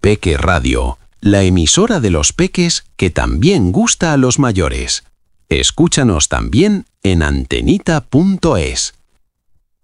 Peque Radio, la emisora de los peques que también gusta a los mayores. Escúchanos también en antenita.es.